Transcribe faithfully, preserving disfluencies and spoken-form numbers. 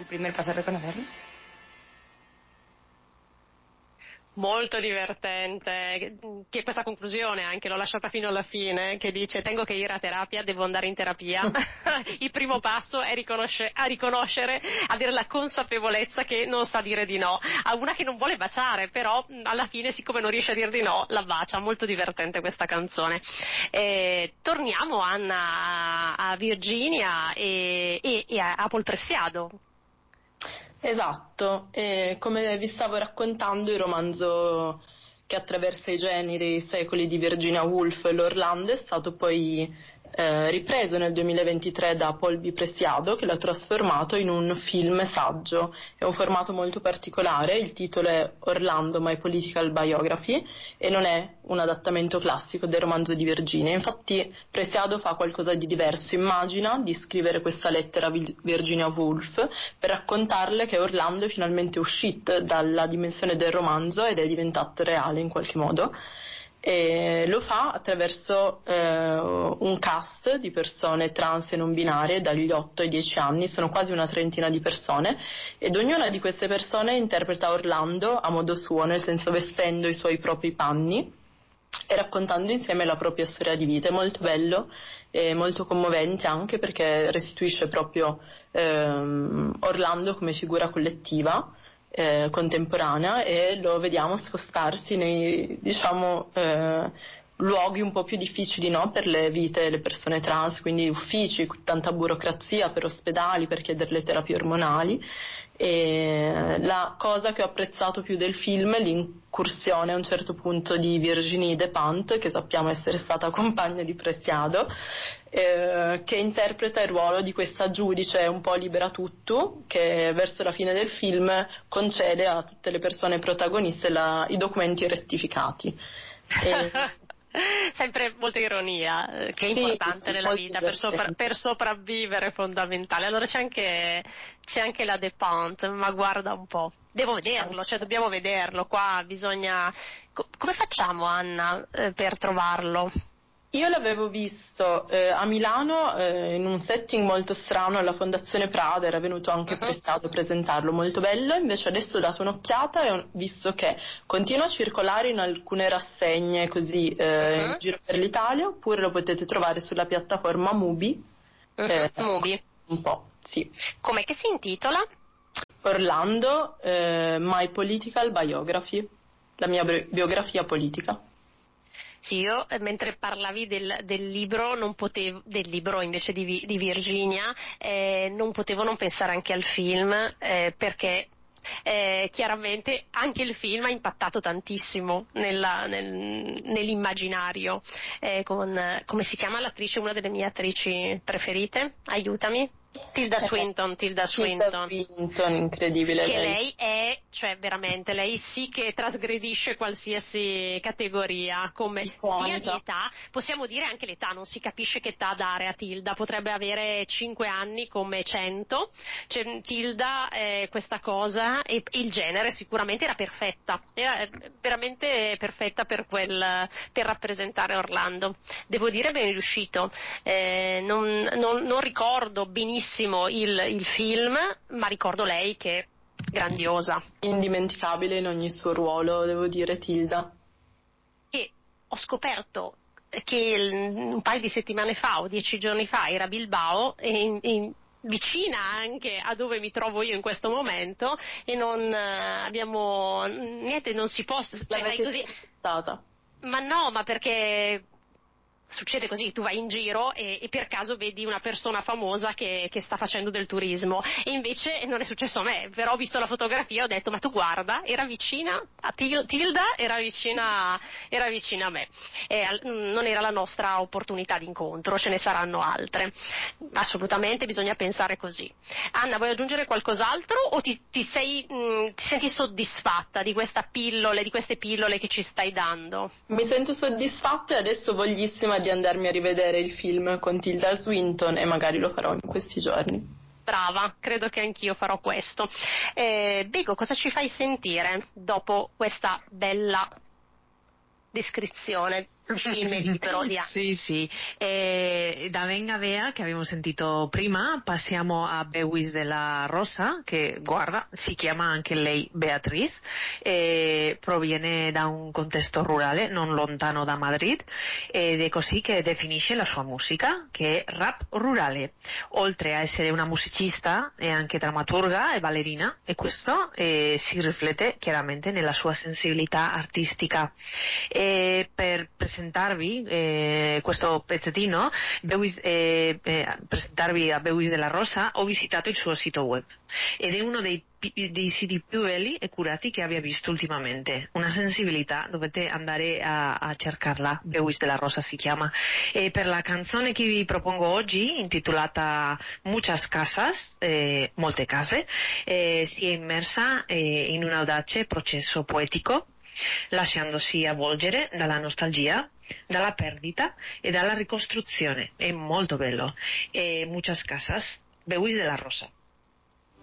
primer paso a reconocerlo. Molto divertente, che questa conclusione anche l'ho lasciata fino alla fine, che dice: tengo che ir a terapia, devo andare in terapia. Il primo passo è riconoscere, a riconoscere, avere la consapevolezza che non sa dire di no. A una che non vuole baciare, però alla fine, siccome non riesce a dire di no, la bacia. Molto divertente questa canzone. Eh, torniamo, Anna, a Virginia e, e, e a Apple Preciado. Esatto, e come vi stavo raccontando, il romanzo che attraversa i generi, i secoli di Virginia Woolf, L'Orlando, è stato poi eh, ripreso nel duemilaventitré da Paul B. Preciado, che l'ha trasformato in un film saggio. È un formato molto particolare, il titolo è Orlando My Political Biography e non è un adattamento classico del romanzo di Virginia. Infatti Preciado fa qualcosa di diverso, immagina di scrivere questa lettera a Virginia Woolf per raccontarle che Orlando è finalmente uscito dalla dimensione del romanzo ed è diventato reale in qualche modo. E lo fa attraverso eh, un cast di persone trans e non binarie dagli otto ai dieci anni, sono quasi una trentina di persone, ed ognuna di queste persone interpreta Orlando a modo suo, nel senso vestendo i suoi propri panni e raccontando insieme la propria storia di vita. È molto bello e molto commovente, anche perché restituisce proprio ehm, Orlando come figura collettiva Eh, contemporanea, e lo vediamo spostarsi nei, diciamo, eh, luoghi un po' più difficili, no? Per le vite delle persone trans, quindi uffici, tanta burocrazia per ospedali, per chiedere le terapie ormonali. E la cosa che ho apprezzato più del film è l'incursione a un certo punto di Virginie Despentes, che sappiamo essere stata compagna di Preciado, eh, che interpreta il ruolo di questa giudice un po' libera tutto, che verso la fine del film concede a tutte le persone protagoniste la, i documenti rettificati. E sempre molta ironia, che è sì, importante sì, nella vita per, sopra, per sopravvivere, è fondamentale. Allora c'è anche c'è anche la Despentes, ma guarda un po', devo vederlo, cioè dobbiamo vederlo qua, bisogna co- come facciamo, Anna, eh, per trovarlo? Io l'avevo visto eh, a Milano eh, in un setting molto strano alla Fondazione Prada, era venuto anche Preciado a presentarlo, molto bello. Invece adesso ho dato un'occhiata e ho visto che continua a circolare in alcune rassegne così eh, uh-huh. in giro per l'Italia, oppure lo potete trovare sulla piattaforma Mubi. Uh-huh. Eh, Mubi. Un po', sì. Com'è che si intitola? Orlando, eh, My Political Biography, la mia biografia politica. Sì, io mentre parlavi del, del libro, non potevo, del libro invece di, di Virginia, eh, non potevo non pensare anche al film, eh, perché eh, chiaramente anche il film ha impattato tantissimo nella, nel, nell'immaginario. Eh, con, come si chiama l'attrice, una delle mie attrici preferite? Aiutami. Tilda Swinton, Tilda Swinton. Tilda Swinton, incredibile. Che lei. lei è, cioè veramente, lei sì che trasgredisce qualsiasi categoria, come sia di età, possiamo dire anche l'età, non si capisce che età dare a Tilda, potrebbe avere cinque anni come cento, cioè, Tilda è questa cosa, e, e il genere sicuramente era perfetta, era veramente perfetta per quel, per rappresentare Orlando. Devo dire ben riuscito, eh, non, non, non ricordo benissimo Il, il film, ma ricordo lei che è grandiosa. Indimenticabile in ogni suo ruolo, devo dire, Tilda. E ho scoperto che un paio di settimane fa o dieci giorni fa era a Bilbao, e in, in, vicina anche a dove mi trovo io in questo momento, e non uh, abbiamo niente, non si può, cioè, sai, così. Stata. Ma no, ma perché succede così, tu vai in giro e, e per caso vedi una persona famosa che, che sta facendo del turismo, e invece non è successo a me, però ho visto la fotografia e ho detto: ma tu guarda, era vicina a Til- Tilda, era vicina, era vicina a me, e al, non era la nostra opportunità di incontro, ce ne saranno altre. Assolutamente bisogna pensare così. Anna, vuoi aggiungere qualcos'altro o ti, ti, sei, mh, ti senti soddisfatta di questa pillole, di queste pillole che ci stai dando? Mi sento soddisfatta e adesso voglissima di andarmi a rivedere il film con Tilda Swinton, e magari lo farò in questi giorni. Brava, credo che anch'io farò questo. Eh, Bego, cosa ci fai sentire dopo questa bella descrizione? film di parodia. Sì, sì. E da Venga Vea, che abbiamo sentito prima, passiamo a Bewis della Rosa, che guarda, si chiama anche lei Beatriz, e proviene da un contesto rurale non lontano da Madrid, ed è così che definisce la sua musica, che è rap rurale. Oltre a essere una musicista, è anche drammaturga e ballerina, e questo eh, si riflette chiaramente nella sua sensibilità artistica. E per presentarvi eh, questo pezzettino, Bewis, eh, eh, presentarvi a Bewis della Rosa, ho visitato il suo sito web ed è uno dei, dei siti più belli e curati che abbia visto ultimamente. Una sensibilità, dovete andare a, a cercarla. Bewis della Rosa si chiama. E per la canzone che vi propongo oggi, intitolata Muchas Casas, eh, molte case, eh, si è immersa eh, in un audace processo poetico, lasciandosi avvolgere dalla nostalgia, dalla perdita e dalla ricostruzione. È molto bello. E Muchas Casas, Bewis della Rosa.